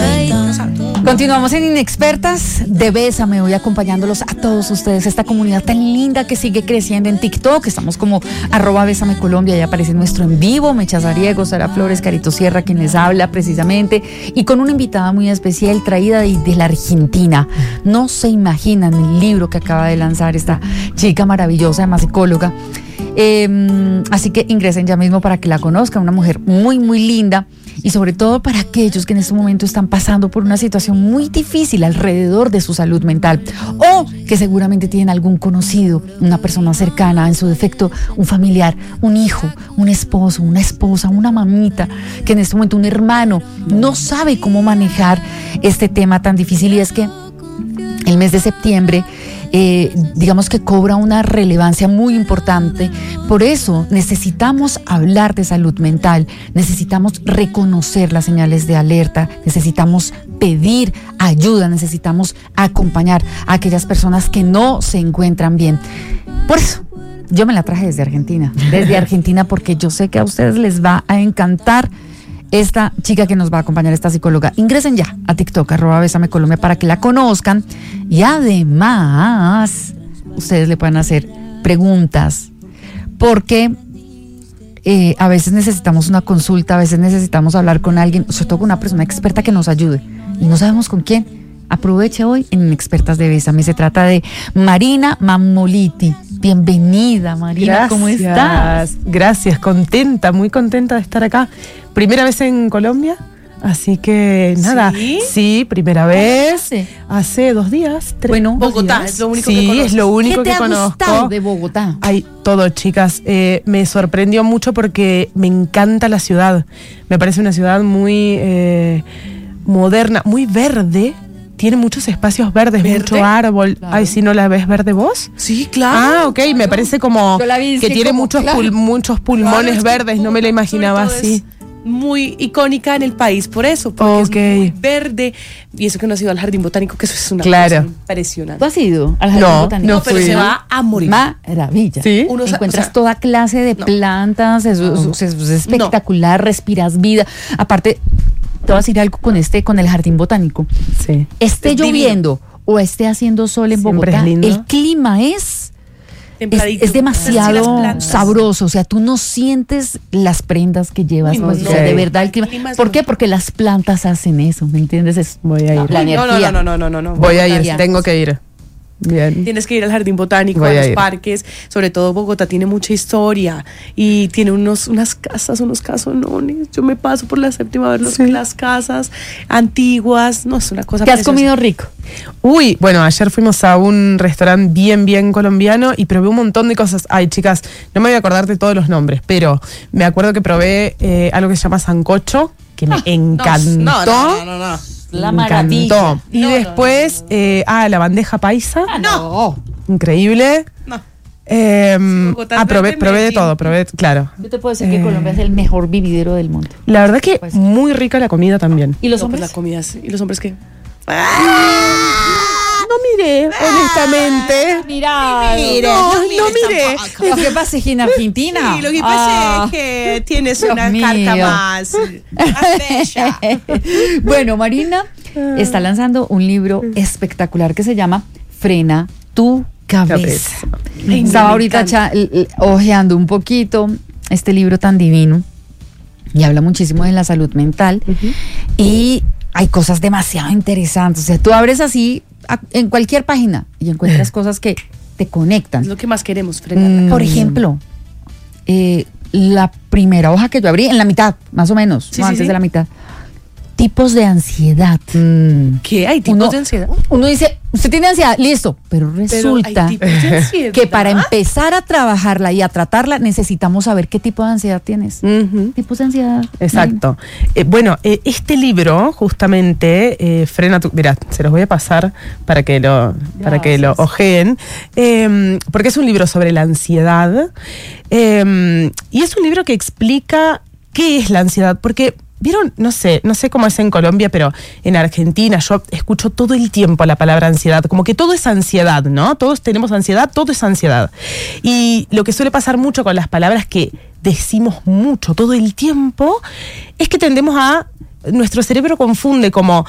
Continuamos en Inexpertas de Bésame, hoy acompañándolos a todos ustedes, esta comunidad tan linda que sigue creciendo en TikTok. Estamos como @Bésame Colombia, ya aparece nuestro en vivo, Mecha Zariego, Sara Flores, Carito Sierra, quien les habla precisamente, y con una invitada muy especial traída de la Argentina. No se imaginan el libro que acaba de lanzar esta chica maravillosa, además psicóloga. Así que ingresen ya mismo para que la conozcan, una mujer muy muy linda, y sobre todo para aquellos que en este momento están pasando por una situación muy difícil alrededor de su salud mental, o que seguramente tienen algún conocido, una persona cercana, en su defecto un familiar, un hijo, un esposo, una esposa, una mamita, que en este momento un hermano no sabe cómo manejar este tema tan difícil. Y es que el mes de septiembre digamos que cobra una relevancia muy importante. Por eso necesitamos hablar de salud mental, necesitamos reconocer las señales de alerta, necesitamos pedir ayuda, necesitamos acompañar a aquellas personas que no se encuentran bien. Por eso yo me la traje desde Argentina, porque yo sé que a ustedes les va a encantar esta chica que nos va a acompañar, esta psicóloga. Ingresen ya a TikTok, @Bésame Colombia, para que la conozcan, y además ustedes le puedan hacer preguntas, porque a veces necesitamos una consulta, a veces necesitamos hablar con alguien, sobre todo con una persona experta que nos ayude, y no sabemos con quién. Aproveche hoy en Expertas de Bésame. Se trata de Marina Mammoliti. Bienvenida, Marina. Gracias. ¿Cómo estás? Gracias, contenta, muy contenta de estar acá. Primera vez en Colombia, así que nada. Sí, primera vez. Hace 2 días. Bueno, Bogotá días. es lo único que Sí, conoces. es lo único que conozco. ¿Qué te ha gustado de Bogotá? Hay todo, chicas. Me sorprendió mucho porque me encanta la ciudad. Me parece una ciudad muy moderna, muy verde. Tiene muchos espacios verdes, mucho árbol. Claro. Ay, ¿si no la ves verde vos? Sí, claro. Ah, ok, me parece como Yo la vi, que sí, tiene como, muchos, claro. muchos pulmones verdes, no me la imaginaba sobre todo así. es muy icónica en el país por eso, porque Ok. es muy verde, y eso que no ha sido al jardín botánico, que eso es una Claro. cosa impresionante. ¿Tú has ido al jardín No, botánico? no pero fui. se va a morir. Maravilla. ¿Sí? Uno Encuentras toda clase de plantas, eso es espectacular, respiras vida. Aparte, te voy a decir algo con el jardín botánico. Sí. Esté Es lloviendo o esté haciendo sol en Siempre Bogotá, es lindo. el clima es templadito. demasiado Sí, las plantas. sabroso. O sea, tú no sientes las prendas que llevas. Uy, no, pues, no. o sea, de verdad el clima. El clima es ¿Por qué? muy- Porque las plantas hacen eso, ¿me entiendes? Es Voy a ir. la energía. No. Voy a ir, Bogotá. tengo que ir. Bien. Tienes que ir al jardín botánico, Voy a a los ir. parques. Sobre todo Bogotá tiene mucha historia y tiene unas casas, unos casonones. Yo me paso por la séptima a ver las casas antiguas. No, es una cosa ¿Qué has preciosa. comido rico? Uy, bueno, ayer fuimos a un restaurante bien colombiano y probé un montón de cosas. Ay, chicas, no me voy a acordar de todos los nombres, pero me acuerdo que probé algo que se llama sancocho, que me encantó. No. La Me maravilla. encantó. Y después, la bandeja paisa. No. Increíble. No. Probé de todo, claro. Yo te puedo decir que Colombia es el mejor vividero del mundo. La verdad que Pues. muy rica la comida también. ¿Y los No, pues hombres? la comida sí. ¿Y los hombres qué? No miré, honestamente. Mira, No miré. Lo que pasa es que en Argentina. Sí, lo que pasa es que tienes Dios una mío. carta más bella. Bueno, Marina está lanzando un libro espectacular que se llama Frena tu cabeza. Ay, Estaba me ahorita encanta. ojeando un poquito este libro tan divino y habla muchísimo de la salud mental y hay cosas demasiado interesantes. O sea, tú abres así en cualquier página y encuentras cosas que te conectan. Es lo que más queremos, frenar. Por ejemplo, la primera hoja que yo abrí, en la mitad, más o menos, Sí, no sí, antes sí. de la mitad. Tipos de ansiedad. ¿Qué hay? ¿Tipos Uno- de ansiedad? Uno dice, usted tiene ansiedad, listo, pero resulta hay tipos de ansiedad. que para empezar a trabajarla y a tratarla necesitamos saber qué tipo de ansiedad tienes. Ujú. Tipos de ansiedad. Exacto. Bueno, este libro, justamente, Frena tu... Mirá, se los voy a pasar para que lo ojeen, porque es un libro sobre la ansiedad, y es un libro que explica qué es la ansiedad, porque... ¿Vieron? No sé cómo es en Colombia, pero en Argentina yo escucho todo el tiempo la palabra ansiedad, como que todo es ansiedad, ¿no? Todos tenemos ansiedad, todo es ansiedad. Y lo que suele pasar mucho con las palabras que decimos mucho todo el tiempo es que tendemos a nuestro cerebro confunde como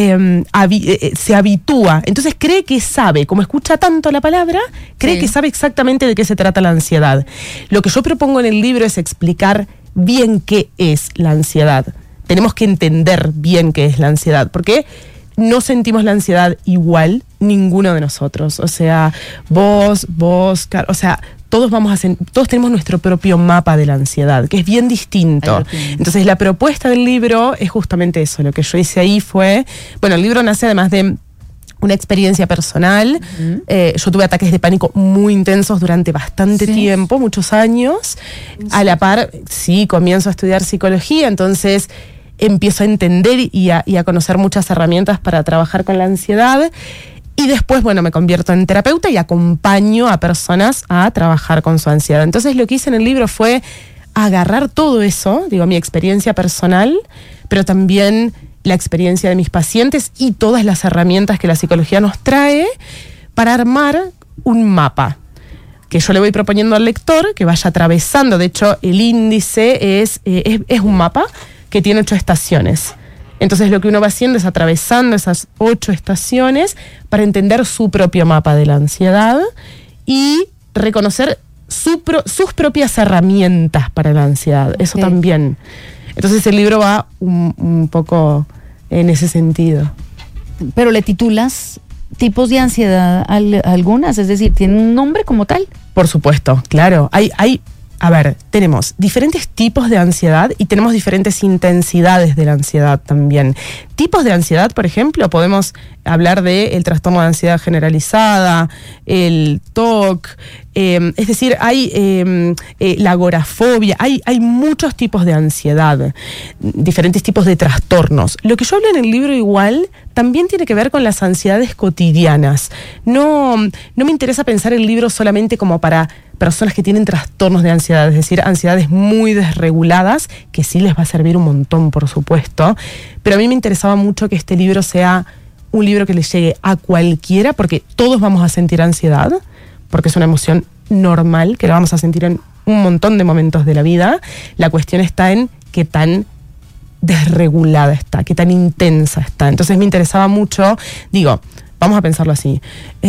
se habitúa, entonces cree que sabe, como escucha tanto la palabra, cree que sabe exactamente de qué se trata la ansiedad. Lo que yo propongo en el libro es explicar bien qué es la ansiedad. Tenemos que entender bien qué es la ansiedad, porque no sentimos la ansiedad igual ninguno de nosotros. O sea, vos, o sea, todos tenemos nuestro propio mapa de la ansiedad, que es bien distinto. Entonces, la propuesta del libro es justamente eso. Lo que yo hice ahí fue, bueno, el libro nace además de una experiencia personal. Yo tuve ataques de pánico muy intensos durante bastante tiempo, muchos años. A la par, comienzo a estudiar psicología, entonces empiezo a entender y a conocer muchas herramientas para trabajar con la ansiedad. Y después, bueno, me convierto en terapeuta y acompaño a personas a trabajar con su ansiedad. Entonces, lo que hice en el libro fue agarrar todo eso, mi experiencia personal, pero también la experiencia de mis pacientes y todas las herramientas que la psicología nos trae para armar un mapa que yo le voy proponiendo al lector que vaya atravesando. De hecho, el índice es un mapa que tiene 8 estaciones. Entonces lo que uno va haciendo es atravesando esas 8 estaciones para entender su propio mapa de la ansiedad y reconocer sus propias herramientas para la ansiedad. Eso también. Entonces el libro va un poco en ese sentido. Pero le titulas tipos de ansiedad algunas, es decir, ¿tiene un nombre como tal? Por supuesto, claro. A ver, tenemos diferentes tipos de ansiedad y tenemos diferentes intensidades de la ansiedad también. Tipos de ansiedad, por ejemplo, podemos hablar del trastorno de ansiedad generalizada, el TOC, es decir, hay la agorafobia, hay muchos tipos de ansiedad, diferentes tipos de trastornos. Lo que yo hablo en el libro igual también tiene que ver con las ansiedades cotidianas. No me interesa pensar el libro solamente como para personas que tienen trastornos de ansiedad, es decir, ansiedades muy desreguladas, que sí les va a servir un montón, por supuesto, pero a mí me interesaba mucho que este libro sea un libro que le llegue a cualquiera, porque todos vamos a sentir ansiedad, porque es una emoción normal, que la vamos a sentir en un montón de momentos de la vida. La cuestión está en qué tan desregulada está, qué tan intensa está. Entonces me interesaba mucho, vamos a pensarlo así.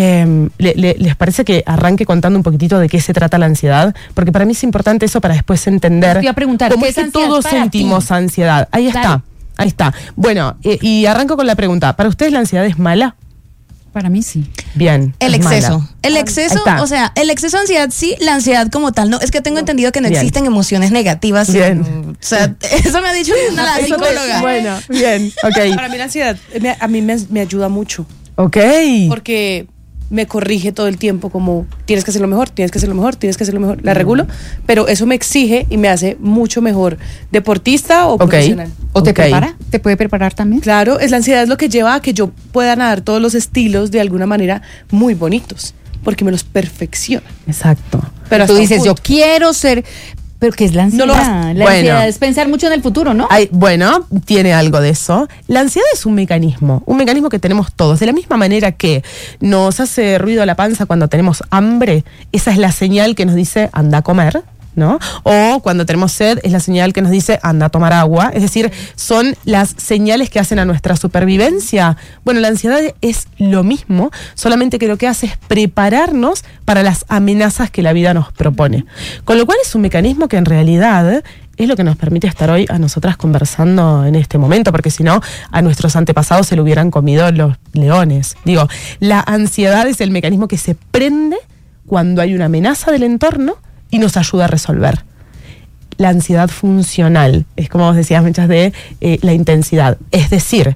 ¿Les parece que arranque contando un poquitito de qué se trata la ansiedad? Porque para mí es importante eso para después entender te iba a preguntar, cómo es que todos sentimos ansiedad. Ahí está. Bueno, y arranco con la pregunta. ¿Para ustedes la ansiedad es mala? Para mí sí. Bien. El exceso, o sea, el exceso de ansiedad sí, la ansiedad como tal no. Es que tengo entendido que no existen emociones negativas. Bien. O sea, eso me ha dicho la psicóloga. Bueno, bien, ok. Para mí la ansiedad a mí me ayuda mucho. Ok. Porque me corrige todo el tiempo, como tienes que hacerlo mejor, tienes que hacerlo mejor, tienes que hacerlo mejor. La regulo, pero eso me exige y me hace mucho mejor deportista o profesional. ¿O te prepara? ¿Te puede preparar también? Claro, la ansiedad es lo que lleva a que yo pueda nadar todos los estilos de alguna manera muy bonitos, porque me los perfecciona. Exacto. Pero tú dices, yo quiero ser... Pero ¿qué es la ansiedad? La ansiedad es pensar mucho en el futuro, ¿no? Bueno, tiene algo de eso. La ansiedad es un mecanismo que tenemos todos. De la misma manera que nos hace ruido la panza cuando tenemos hambre, esa es la señal que nos dice anda a comer, ¿no? O cuando tenemos sed es la señal que nos dice anda a tomar agua. Es decir, son las señales que hacen a nuestra supervivencia. Bueno, la ansiedad es lo mismo, solamente que lo que hace es prepararnos para las amenazas que la vida nos propone. Con lo cual es un mecanismo que en realidad es lo que nos permite estar hoy a nosotras conversando en este momento, porque si no, a nuestros antepasados se lo hubieran comido los leones. La ansiedad es el mecanismo que se prende cuando hay una amenaza del entorno y nos ayuda a resolver. La ansiedad funcional es, como vos decías, muchas de la intensidad. Es decir,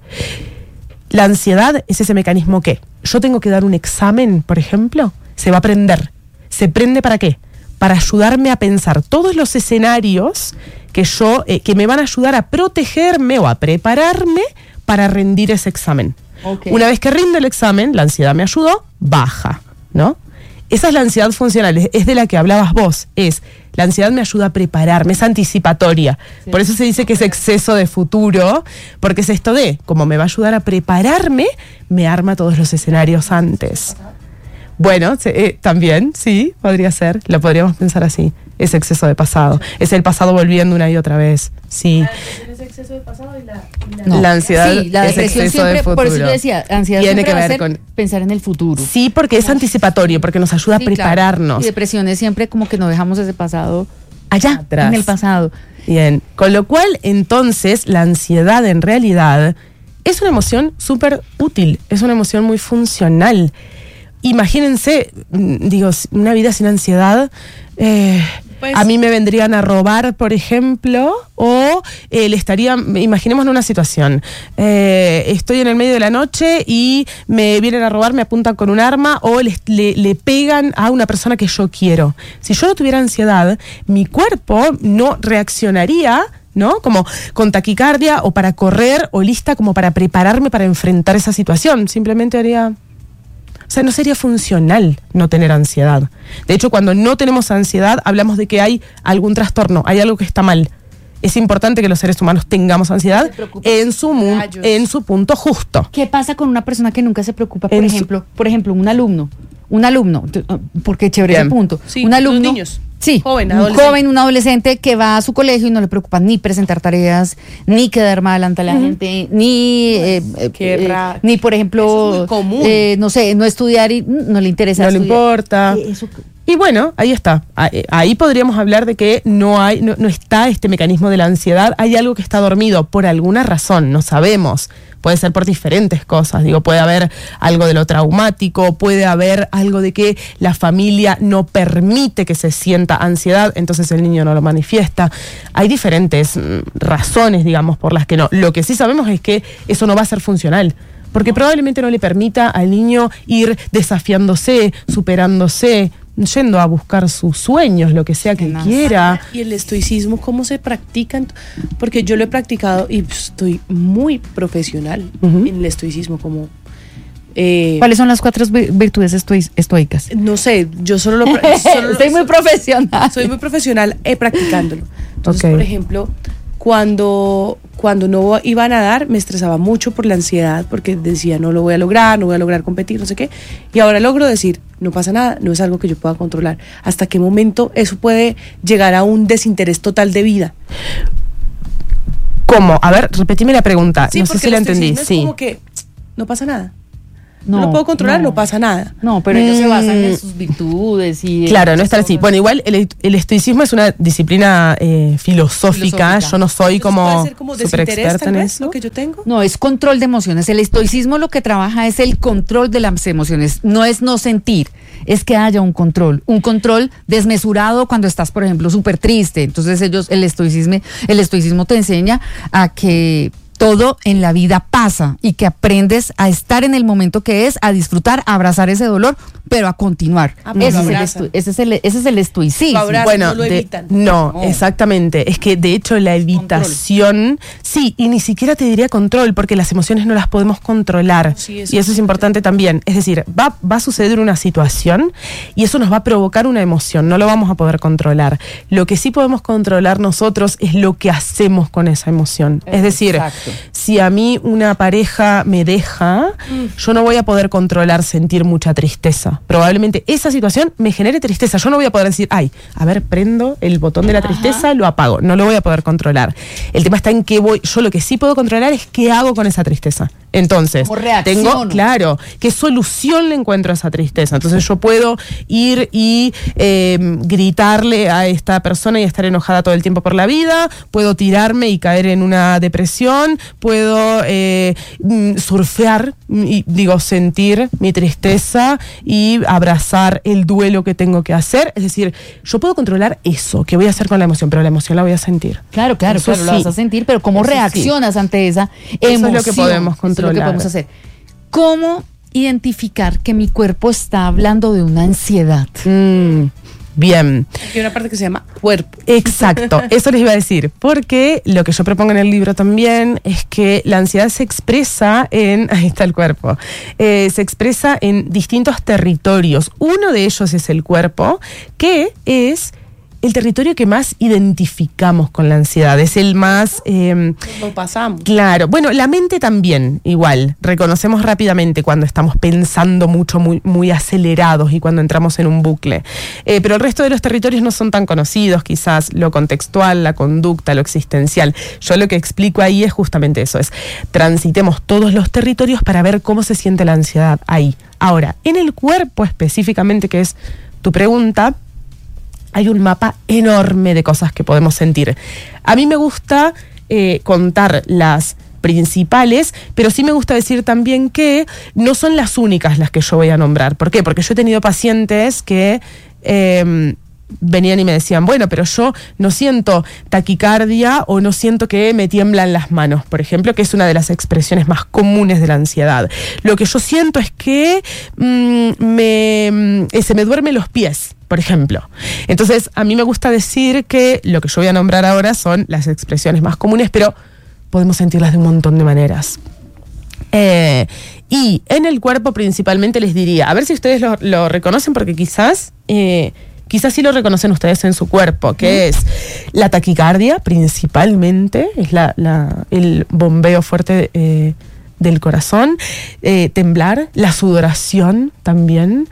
la ansiedad es ese mecanismo que yo tengo que dar un examen, por ejemplo, se va a prender. ¿Se prende para qué? Para ayudarme a pensar todos los escenarios que me van a ayudar a protegerme o a prepararme para rendir ese examen. Okay. Una vez que rindo el examen, la ansiedad me ayudó, baja, ¿no? Esa es la ansiedad funcional, es de la que hablabas vos. La ansiedad me ayuda a prepararme, es anticipatoria. Sí. Por eso se dice que es exceso de futuro, porque es esto de, como me va a ayudar a prepararme, me arma todos los escenarios antes. Bueno, también, sí, podría ser, lo podríamos pensar así. ese exceso de pasado. Es el pasado volviendo una y otra vez. Sí. Es exceso de pasado y la ansiedad, sí, la depresión siempre, por eso yo decía, ansiedad tiene que ver con pensar en el futuro. Sí, porque es anticipatorio, porque nos ayuda a prepararnos. Claro. Y depresión es siempre como que no dejamos ese pasado allá, atrás, en el pasado. Bien, con lo cual entonces la ansiedad en realidad es una emoción súper útil, es una emoción muy funcional. Imagínense, digo, una vida sin ansiedad, a mí me vendrían a robar, por ejemplo, o imaginémonos una situación, estoy en el medio de la noche y me vienen a robar, me apuntan con un arma o le pegan a una persona que yo quiero. Si yo no tuviera ansiedad, mi cuerpo no reaccionaría, ¿no? Como con taquicardia o para correr o lista como para prepararme para enfrentar esa situación. Simplemente haría... O sea, no sería funcional no tener ansiedad. De hecho, cuando no tenemos ansiedad, hablamos de que hay algún trastorno, hay algo que está mal. Es importante que los seres humanos tengamos ansiedad en su punto justo. ¿Qué pasa con una persona que nunca se preocupa? Por ejemplo, un alumno, porque chévere ese punto. Sí, un alumno, los niños. Sí, un adolescente que va a su colegio y no le preocupa ni presentar tareas, ni quedar mal ante la gente, ni por ejemplo, eso es muy común. No sé, no estudiar y no le interesa. No le importa. Y bueno, ahí está. Ahí podríamos hablar de que no está este mecanismo de la ansiedad. Hay algo que está dormido por alguna razón, no sabemos. Puede ser por diferentes cosas. Digo, puede haber algo de lo traumático, puede haber algo de que la familia no permite que se sienta ansiedad, entonces el niño no lo manifiesta. Hay diferentes razones, digamos, por las que no. Lo que sí sabemos es que eso no va a ser funcional, porque probablemente no le permita al niño ir desafiándose, superándose, yendo a buscar sus sueños, lo que sea que quiera. Y el estoicismo, ¿cómo se practica? Porque yo lo he practicado y estoy muy profesional en el estoicismo. ¿Cuáles son las 4 virtudes estoicas? No sé, yo solo Estoy muy profesional. Soy muy profesional practicándolo. Entonces, por ejemplo, cuando no iba a nadar, me estresaba mucho por la ansiedad, porque decía, no voy a lograr competir, no sé qué. Y ahora logro decir, no pasa nada, no es algo que yo pueda controlar. ¿Hasta qué momento eso puede llegar a un desinterés total de vida? ¿Cómo? A ver, repetime la pregunta. Sí, no sé si la entendí. Sí. Es como que no pasa nada. No lo puedo controlar, no pasa nada. No, pero ellos se basan en sus virtudes y... Claro, no es tan así. Bueno, igual el estoicismo es una disciplina filosófica. Yo no soy como súper experta en eso. Lo que yo tengo. No, es control de emociones. El estoicismo lo que trabaja es el control de las emociones. No es no sentir, es que haya un control desmesurado cuando estás, por ejemplo, súper triste. Entonces el estoicismo te enseña a que todo en la vida pasa y que aprendes a estar en el momento que es, a disfrutar, a abrazar ese dolor, pero a continuar. Ese es el estoicismo. Bueno, no lo evitan. No, exactamente. Es que de hecho la evitación, sí, y ni siquiera te diría control, porque las emociones no las podemos controlar. Sí, y eso es importante también. Es decir, va a suceder una situación y eso nos va a provocar una emoción, no lo vamos a poder controlar. Lo que sí podemos controlar nosotros es lo que hacemos con esa emoción. Es decir, si a mí una pareja me deja, yo no voy a poder controlar sentir mucha tristeza. Probablemente esa situación me genere tristeza. Yo no voy a poder decir, prendo el botón de la tristeza, lo apago. No lo voy a poder controlar. El tema está en qué yo lo que sí puedo controlar es qué hago con esa tristeza. Entonces, qué solución le encuentro a esa tristeza. Entonces yo puedo ir y gritarle a esta persona y estar enojada todo el tiempo por la vida, puedo tirarme y caer en una depresión, puedo surfear, sentir mi tristeza y abrazar el duelo que tengo que hacer. Es decir, yo puedo controlar eso, qué voy a hacer con la emoción, pero la emoción la voy a sentir. Claro, sí. Lo vas a sentir, pero ¿cómo reaccionas ante esa emoción? Eso es lo que podemos controlar. Eso es lo que podemos hacer. ¿Cómo identificar que mi cuerpo está hablando de una ansiedad? Bien. Hay una parte que se llama cuerpo. Exacto, eso les iba a decir, porque lo que yo propongo en el libro también es que la ansiedad se expresa ahí está el cuerpo, se expresa en distintos territorios. Uno de ellos es el cuerpo, que es el territorio que más identificamos con la ansiedad, es el más... Lo pasamos. Claro, bueno, la mente también, igual, reconocemos rápidamente cuando estamos pensando mucho, muy, muy acelerados y cuando entramos en un bucle. Pero el resto de los territorios no son tan conocidos, quizás lo contextual, la conducta, lo existencial. Yo lo que explico ahí es justamente eso, es transitemos todos los territorios para ver cómo se siente la ansiedad ahí. Ahora, en el cuerpo específicamente, que es tu pregunta, hay un mapa enorme de cosas que podemos sentir. A mí me gusta contar las principales, pero sí me gusta decir también que no son las únicas las que yo voy a nombrar. ¿Por qué? Porque yo he tenido pacientes que venían y me decían, bueno, pero yo no siento taquicardia o no siento que me tiemblan las manos, por ejemplo, que es una de las expresiones más comunes de la ansiedad. Lo que yo siento es que se me duermen los pies, por ejemplo. Entonces, a mí me gusta decir que lo que yo voy a nombrar ahora son las expresiones más comunes, pero podemos sentirlas de un montón de maneras. Y en el cuerpo principalmente les diría, a ver si ustedes lo reconocen, porque quizás sí lo reconocen ustedes en su cuerpo, que es la taquicardia principalmente, es el bombeo fuerte del corazón, temblar, la sudoración también,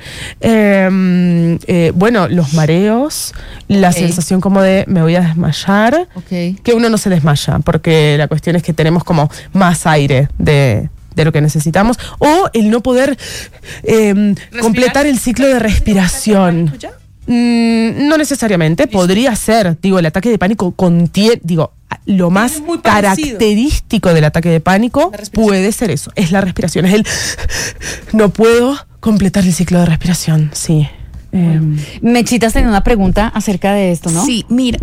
bueno, los mareos, la sensación como de me voy a desmayar, que uno no se desmaya, porque la cuestión es que tenemos como más aire de lo que necesitamos, o el no poder completar el ciclo de respiración. No necesariamente, podría ser, el ataque de pánico lo más característico del ataque de pánico puede ser eso, es la respiración, es el no puedo completar el ciclo de respiración, sí. Mechitas tenía una pregunta acerca de esto, ¿no? Sí, mira,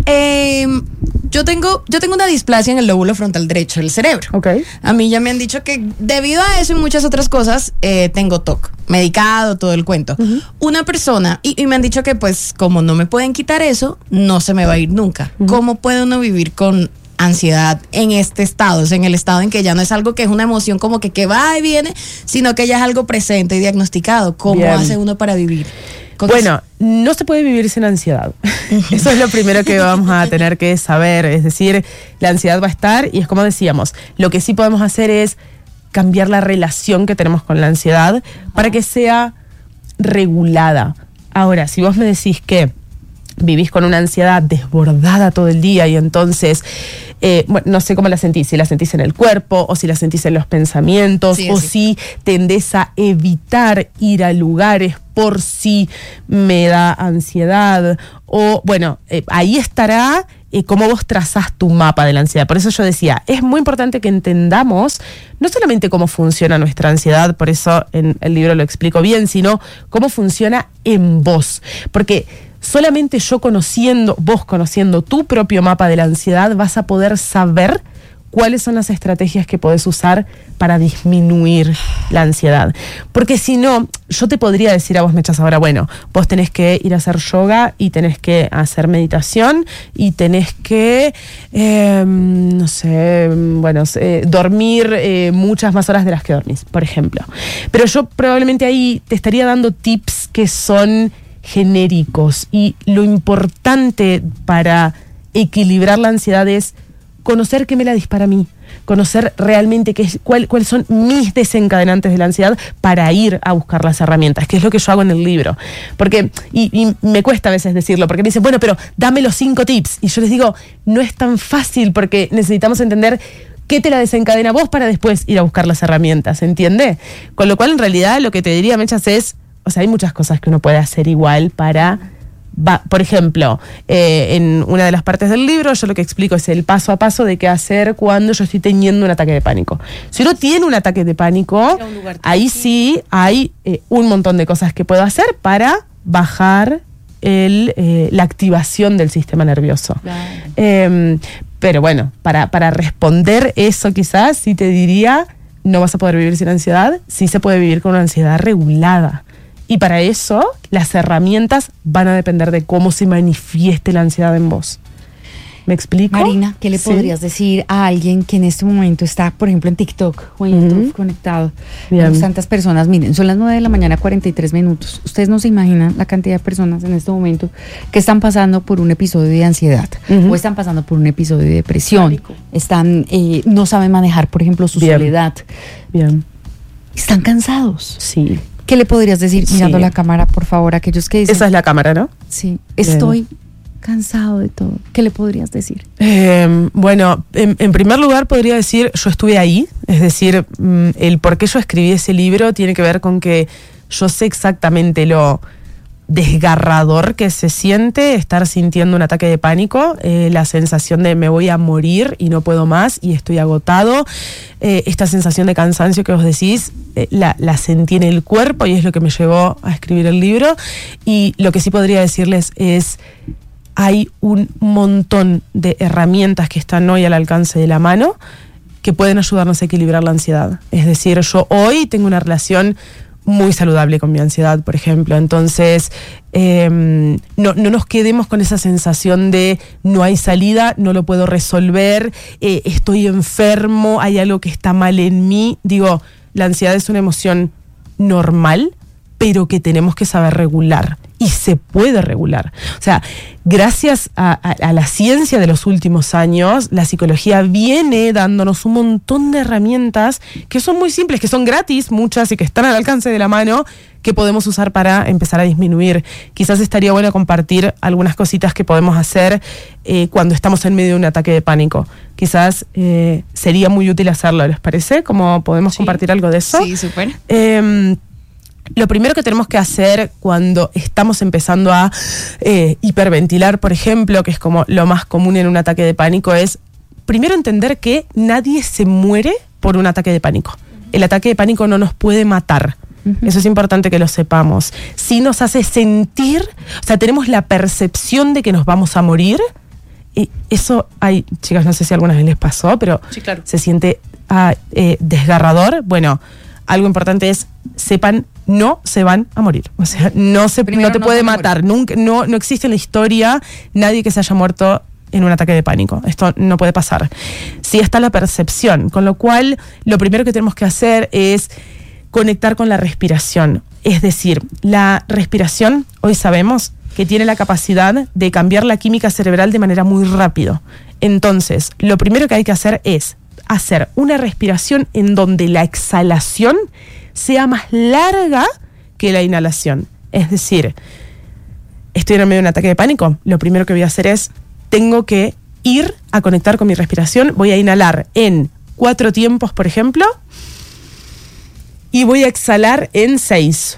yo tengo una displasia en el lóbulo frontal derecho del cerebro. Okay. A mí ya me han dicho que debido a eso y muchas otras cosas, tengo TOC, medicado, todo el cuento. Uh-huh. Una persona, y me han dicho que pues como no me pueden quitar eso, no se me va a ir nunca. Uh-huh. ¿Cómo puede uno vivir con ansiedad en este estado? O sea, en el estado en que ya no es algo que es una emoción como que va y viene, sino que ya es algo presente y diagnosticado. ¿Cómo hace uno para vivir? Bueno, no se puede vivir sin ansiedad. Eso es lo primero que vamos a tener que saber. Es decir, la ansiedad va a estar y es como decíamos, lo que sí podemos hacer es cambiar la relación que tenemos con la ansiedad para que sea regulada. Ahora, si vos me decís que vivís con una ansiedad desbordada todo el día y entonces, no sé cómo la sentís, si la sentís en el cuerpo o si la sentís en los pensamientos, sí, o si tendés a evitar ir a lugares por si me da ansiedad, o bueno, ahí estará cómo vos trazás tu mapa de la ansiedad. Por eso yo decía, es muy importante que entendamos no solamente cómo funciona nuestra ansiedad, por eso en el libro lo explico bien, sino cómo funciona en vos, porque solamente vos conociendo tu propio mapa de la ansiedad, vas a poder saber cuáles son las estrategias que podés usar para disminuir la ansiedad. Porque si no, yo te podría decir a vos, Mechas, ahora, bueno, vos tenés que ir a hacer yoga y tenés que hacer meditación y tenés que, dormir muchas más horas de las que dormís, por ejemplo. Pero yo probablemente ahí te estaría dando tips que son genéricos, y lo importante para equilibrar la ansiedad es conocer qué me la dispara a mí, conocer realmente cuáles son mis desencadenantes de la ansiedad para ir a buscar las herramientas, que es lo que yo hago en el libro. Porque, y me cuesta a veces decirlo, porque me dicen, bueno, pero dame los 5 tips. Y yo les digo, no es tan fácil, porque necesitamos entender qué te la desencadena vos para después ir a buscar las herramientas, ¿entiende? Con lo cual, en realidad, lo que te diría, Mechas, es, o sea, hay muchas cosas que uno puede hacer igual para... por ejemplo, en una de las partes del libro yo lo que explico es el paso a paso de qué hacer cuando yo estoy teniendo un ataque de pánico. Si uno tiene un ataque de pánico, ahí sí hay un montón de cosas que puedo hacer para bajar la activación del sistema nervioso. Claro. Pero bueno, para responder eso quizás sí te diría, no vas a poder vivir sin ansiedad, sí se puede vivir con una ansiedad regulada. Y para eso, las herramientas van a depender de cómo se manifieste la ansiedad en vos. ¿Me explico? Marina, ¿qué le podrías decir a alguien que en este momento está, por ejemplo, en TikTok o en YouTube conectado? Con tantas personas. Miren, son las 9:43 a.m. Ustedes no se imaginan la cantidad de personas en este momento que están pasando por un episodio de ansiedad o están pasando por un episodio de depresión. Están, no saben manejar, por ejemplo, su soledad. Están cansados. Sí. ¿Qué le podrías decir mirando la cámara, por favor, a aquellos que dicen? Esa es la cámara, ¿no? Sí, estoy cansado de todo. ¿Qué le podrías decir? Bueno, en primer lugar podría decir, yo estuve ahí, es decir, el por qué yo escribí ese libro tiene que ver con que yo sé exactamente lo desgarrador que se siente estar sintiendo un ataque de pánico, la sensación de me voy a morir y no puedo más y estoy agotado, esta sensación de cansancio que vos decís, la sentí en el cuerpo y es lo que me llevó a escribir el libro. Y lo que sí podría decirles es, hay un montón de herramientas que están hoy al alcance de la mano que pueden ayudarnos a equilibrar la ansiedad. Es decir, yo hoy tengo una relación muy saludable con mi ansiedad, por ejemplo. Entonces, no nos quedemos con esa sensación de no hay salida, no lo puedo resolver, estoy enfermo, hay algo que está mal en mí. Digo, la ansiedad es una emoción normal, pero que tenemos que saber regular. Y se puede regular. O sea, gracias a la ciencia de los últimos años, la psicología viene dándonos un montón de herramientas que son muy simples, que son gratis, muchas, y que están al alcance de la mano, que podemos usar para empezar a disminuir. Quizás estaría bueno compartir algunas cositas que podemos hacer cuando estamos en medio de un ataque de pánico. Quizás sería muy útil hacerlo, ¿les parece? ¿Cómo podemos compartir algo de eso? Sí, súper. Lo primero que tenemos que hacer cuando estamos empezando a hiperventilar, por ejemplo, que es como lo más común en un ataque de pánico, es primero entender que nadie se muere por un ataque de pánico. El ataque de pánico no nos puede matar. Eso es importante que lo sepamos. Sí nos hace sentir, o sea, tenemos la percepción de que nos vamos a morir. Y eso, chicas, no sé si alguna vez les pasó, pero sí, claro, se siente desgarrador. Bueno, algo importante es, sepan, no se van a morir. O sea, no te puede matar. Nunca, no existe en la historia nadie que se haya muerto en un ataque de pánico. Esto no puede pasar. Sí está la percepción, con lo cual lo primero que tenemos que hacer es conectar con la respiración. Es decir, la respiración, hoy sabemos que tiene la capacidad de cambiar la química cerebral de manera muy rápido. Entonces, lo primero que hay que hacer es hacer una respiración en donde la exhalación sea más larga que la inhalación. Es decir, estoy en el medio de un ataque de pánico, lo primero que voy a hacer es, tengo que ir a conectar con mi respiración, voy a inhalar en 4 tiempos, por ejemplo, y voy a exhalar en 6.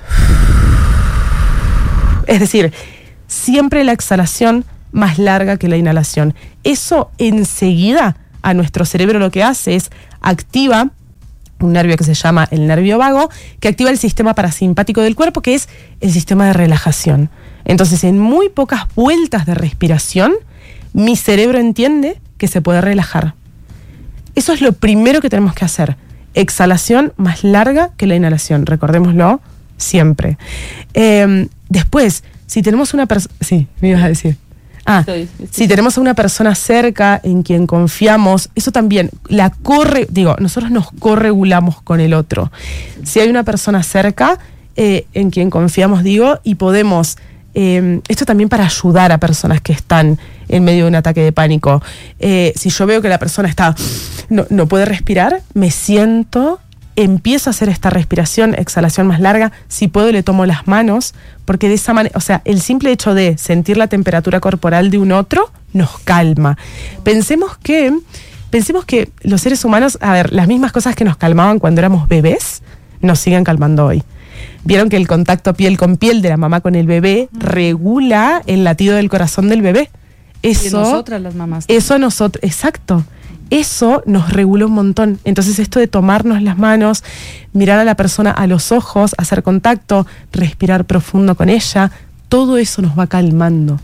Es decir, siempre la exhalación más larga que la inhalación. Eso enseguida a nuestro cerebro lo que hace es activa un nervio que se llama el nervio vago, que activa el sistema parasimpático del cuerpo, que es el sistema de relajación. Entonces, en muy pocas vueltas de respiración, mi cerebro entiende que se puede relajar. Eso es lo primero que tenemos que hacer. Exhalación más larga que la inhalación, recordémoslo siempre. Después, si tenemos una persona... Sí, me ibas a decir. Estoy. Si tenemos a una persona cerca en quien confiamos, eso también, nosotros nos corregulamos con el otro. Si hay una persona cerca en quien confiamos, y podemos, esto también para ayudar a personas que están en medio de un ataque de pánico. Si yo veo que la persona no puede respirar, me siento, empiezo a hacer esta respiración, exhalación más larga, si puedo le tomo las manos, porque de esa manera, o sea, el simple hecho de sentir la temperatura corporal de un otro nos calma. Pensemos que los seres humanos, las mismas cosas que nos calmaban cuando éramos bebés, nos siguen calmando hoy. Vieron que el contacto piel con piel de la mamá con el bebé regula el latido del corazón del bebé. Eso, y nosotras las mamás. Exacto. Eso nos regula un montón. Entonces esto de tomarnos las manos, mirar a la persona a los ojos, hacer contacto, respirar profundo con ella, todo eso nos va calmando.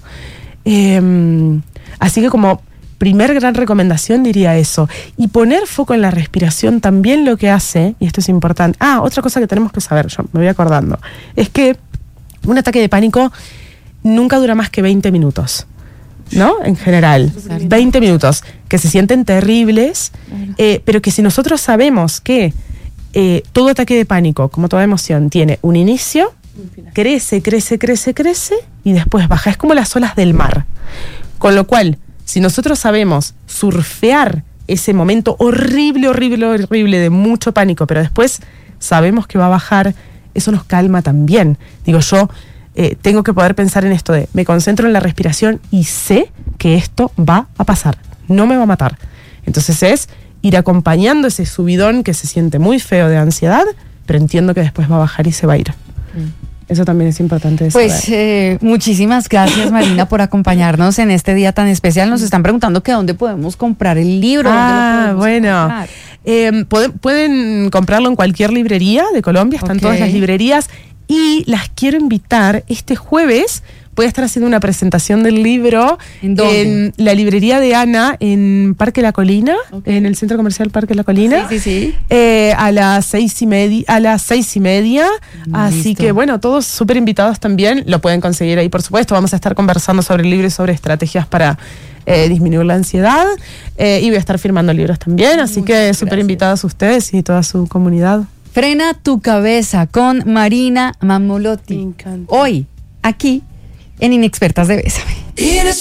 Así que como primer gran recomendación diría eso. Y poner foco en la respiración también lo que hace, y esto es importante. Otra cosa que tenemos que saber, yo me voy acordando, es que un ataque de pánico nunca dura más que 20 minutos. ¿no? En general, 20 minutos, que se sienten terribles, pero que si nosotros sabemos que todo ataque de pánico, como toda emoción, tiene un inicio, crece, y después baja. Es como las olas del mar. Con lo cual, si nosotros sabemos surfear ese momento horrible de mucho pánico, pero después sabemos que va a bajar, eso nos calma también. Digo, yo tengo que poder pensar en esto de, me concentro en la respiración y sé que esto va a pasar, no me va a matar. Entonces es ir acompañando ese subidón que se siente muy feo de ansiedad, pero entiendo que después va a bajar y se va a ir. Eso también es importante de saber. Pues muchísimas gracias, Marina, por acompañarnos en este día tan especial. Nos están preguntando que dónde podemos comprar el libro. Pueden comprarlo en cualquier librería de Colombia, están todas las librerías, y las quiero invitar este jueves. Voy a estar haciendo una presentación del libro en la librería de Ana en Parque La Colina, en el Centro Comercial Parque La Colina. Sí. A las 6:30. Así que bueno, todos súper invitados también. Lo pueden conseguir ahí, por supuesto. Vamos a estar conversando sobre el libro y sobre estrategias para disminuir la ansiedad. Y voy a estar firmando libros también. Así que súper invitados ustedes y toda su comunidad. Frena tu cabeza con Marina Mammolotti. Me encanta. Hoy, aquí, en Inexpertas de Bésame.